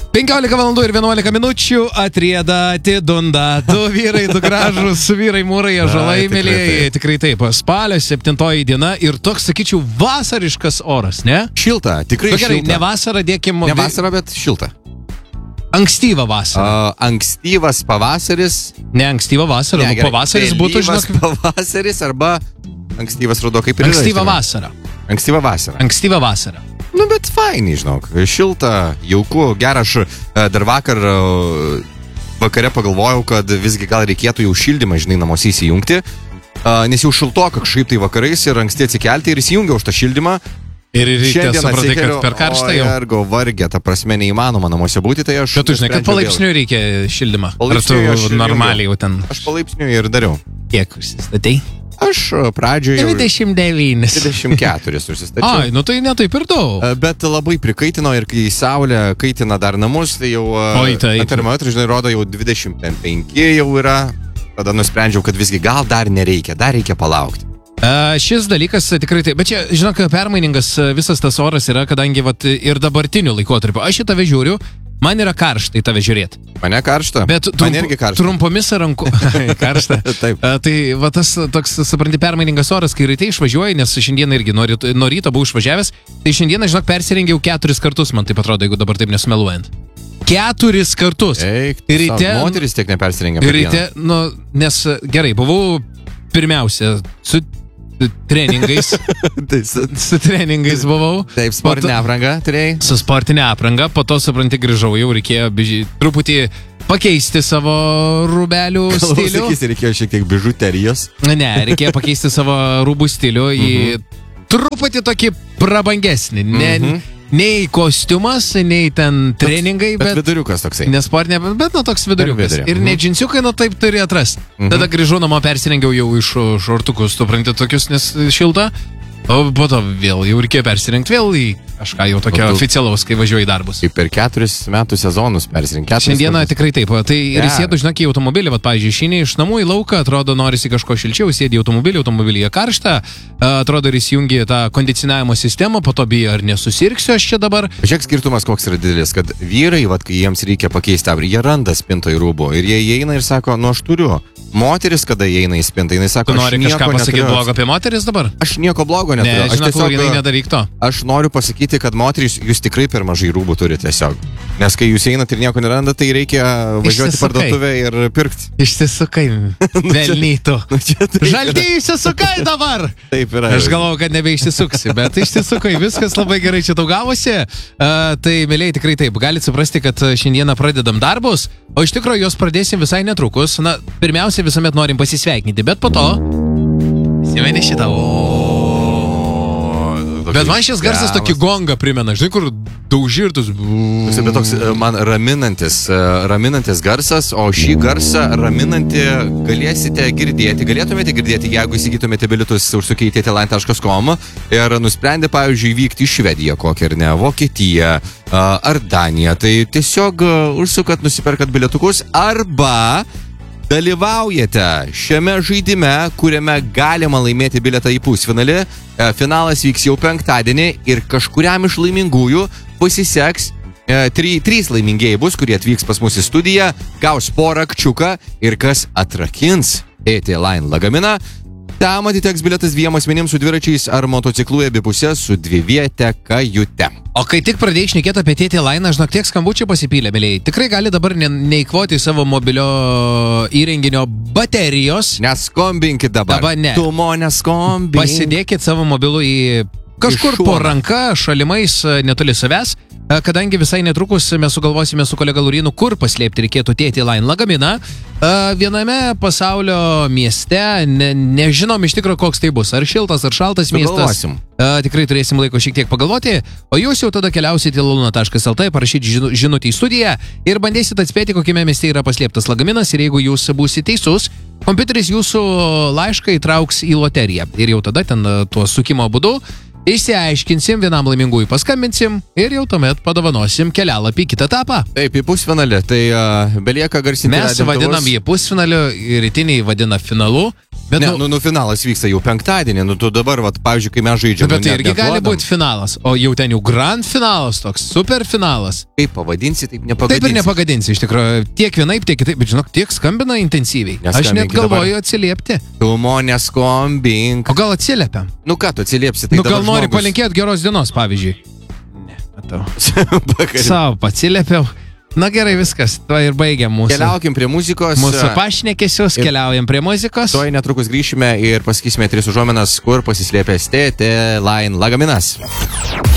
15 valandų ir 11 minučių atrieda, atidunda. Du vyrai, du gražus vyrai, mūrai, ąžuolai, mėlyje. Tikrai taip. Spalio 7 diena ir toks, sakyčiau, vasariškas oras, ne? Šilta, tikrai šilta. Gerai, ne vasara, dėkim. Ne vasara, bet šilta. Ankstyva vasara. Ankstyvas pavasaris. Ne ankstyva vasara, o pavasaris būtų, žinok. Pavasaris arba ankstyvas ruduo, kaip ir ankstyva vasara. Ankstyva vasara. Ankstyva vasara. Nu, bet fainai, žinok. Šilta, jauku, gera. Aš dar vakare pagalvojau, kad visgi gal reikėtų jau šildymą, žinai, namuose įsijungti, nes jau šiltoka kažkaip tai vakarais ir anksti atsikelti ir įsijungiau už tą šildymą. Ir ryte supratai, kad per karštą jau. Ergo vargė, ta prasme neįmanoma namuose būti, tai aš... Bet tu žinai, kad palaipsniui reikia šildymą. Ar tu normaliai jau ten... Aš palaipsniui ir dariau. Kiek užsistatei? Aš pradžioje... 29. 24 užsistačiau. Ai, nu tai ne taip ir daug. Bet labai prikaitino ir kai saulė kaitina dar namus, tai jau... Termometrai, žinai, rodo jau 25 jau yra. Tada nusprendžiau, kad visgi gal dar nereikia, dar reikia palaukti. Šis dalykas tikrai taip, bet čia, žinok, permainingas visas tas oras yra, kadangi vat, ir dabartiniu laikotarpiu. Aš į tave žiūriu, man yra karšta į tave žiūrėti. Mane karšta? Bet man irgi karšta. Trumpomis karšta. Taip. Tai va tas toks, supranti, permainingas oras, kai ryte išvažiuoji, nes šiandieną irgi nuo ryto buvau išvažiavęs, tai šiandieną, žinok, persirengiau 4 kartus, man taip atrodo, jeigu dabar taip nesumeluojant. 4 kartus. Eik, ryte, moteris tiek nepersirengia per dieną. Ryte, nu, nes gerai, buvau pirmiausia su treningais. Su treningais buvau. Taip, sportinė apranga turėjai. Su sportinė apranga, po to, supranti, grįžau, jau reikėjo truputį pakeisti savo rūbelių stilių. Sakysi, reikėjo šiek tiek bižuterijos. Ne, reikėjo pakeisti savo rūbų stilių į truputį tokį prabangesnį. Nei kostiumas, nei ten treningai, bet viduriukas toksai. Nesportinė, bet nu toks viduriukas. Ir ne džinsiukai, nu taip turi atrasti. Tada grįžau namo, persirengiau jau iš šortukus, supranti, tokius, nes šilta. O po to vėl jau reikėjo persirengti vėl į kažką jau tokio oficialaus, kai važiuoju į darbus. Kaip per 4 metų sezonus persirinkti. Šiandieną tikrai taip. Tai ir sėdu, žinok, į automobilį, vat, pavyzdžiui, išeini iš namų į lauką, atrodo, norisi kažko šilčiau, sėdi į automobilyje karšta, atrodo, ir įsijungi tą kondicionavimo sistemą, po to bijo, ar nesusirksiu aš čia dabar. Žiūrėk, skirtumas koks yra didelis, kad vyrai, vat, kai jiems reikia pakeisti, jie randa spintoje rūbų ir jie įeina ir sako, nu aš turiu. Moteris, kada įeina į spintą, jinai sako, tu nori kažką pasakyti blogo apie moteris dabar? Aš nieko blogo neturiu. Ne, žinok, jinai nedaryk to. Aš noriu pasakyti, kad moterys, jūs tikrai per mažai rūbų turite tiesiog. Nes kai jūs einat ir nieko neranda, tai reikia važiuoti parduotuvę ir pirkti. Išsisukai, velnytų. Žaltį išsisukai dabar. Taip yra. Aš galvoju, kad nebeišsisuksi, bet išsisukai, viskas labai gerai čia tau gavosi. Tai, mėlyje, tikrai taip. Galite suprasti, kad šiandieną pradedam darbus, o iš tikrųjų jos pradėsim visai netrukus. Na, pirmiausia, visuomet norim pasisveikinti, bet po to įsimeni šitą. Bet man šis garsas tokį gongą primena, žinai, kur daužirtus. Bet toks man raminantis garsas, o šį garsą raminantį galėtumėte girdėti, jeigu įsigytumėte bilietus užsukę į tėtėline.com ir nusprendę, pavyzdžiui, vykti į Švediją kokią, ar ne, Vokietiją ar Daniją. Tai tiesiog užsukat, nusiperkat bilietukus arba dalyvaujate šiame žaidime, kuriame galima laimėti bilietą į pusfinalį. Finalas vyks jau penktadienį ir kažkuriam iš laimingųjų pasiseks. 3 laimingieji bus, kurie atvyks pas mus į studiją, gaus po rakčiuką ir kas atrakins tėtėline lagaminą. Tam atiteks bilietas 2 asmenims su dviračiais ar motociklu abi pusės su 2-viete kajute. O kai tik pradėjai šnekėti apie tėtėline, žinok, tiek skambučių pasipylė, mėlyje. Tikrai gali dabar neįkvoti savo mobilio įrenginio baterijos. Neskombinkit dabar. Dabar ne. Tu mo neskombink. Pasidėkit savo mobilų į kažkur po ranka, šalimais, netoli savęs. Kadangi visai netrukus mes sugalvosime su kolega Laurinu, kur paslėpti reikėtų tėtėline lagaminą. Viename pasaulio mieste, nežinom iš tikrųjų koks tai bus, ar šiltas, ar šaltas miestas. Tikrai turėsim laiko šiek tiek pagalvoti, o jūs jau tada keliausite į laluna.lt, parašyti žinutę į studiją ir bandėsite atspėti, kokiame mieste yra paslėptas lagaminas ir jeigu jūs būsite teisus, kompiuteris jūsų laišką įtrauks į loteriją ir jau tada ten tuo sukimo būdu išsiaiškinsim, vienam laimingųjų paskambinsim ir jau tuomet padovanosim kelialapį į kitą etapą. Taip, į pusfinalį, tai belieka garsinti. Mes vadinam jį pusfinaliu, rytiniai vadina finalu. Bet, Ne, finalas vyksta jau penktadienį, tu dabar, pavyzdžiui, kai mes žaidžiame. Bet tai irgi gali būti finalas, o jau ten jau grand finalas, toks super finalas. Kaip pavadinsi, taip nepagadinsi. Taip ir nepagadinsi, iš tikrųjų, tiek vienaip, tiek kitaip, bet žinok, tiek skambina intensyviai. Aš net galvoju atsiliepti. Tu neskambink. O gal atsiliepiam? Nu ką, tu atsiliepsi, tai gal nori palinkėti geros dienos, pavyzdžiui? Ne, matau. Savo atsiliepiau. Na gerai, viskas, tuo ir baigiam mūsų. Keliaukim prie muzikos. Mūsų pašnekesius, keliaujam prie muzikos. Tuoj netrukus grįšime ir pasakysime 3 užuominas, kur pasislėpęs TT Line lagaminas.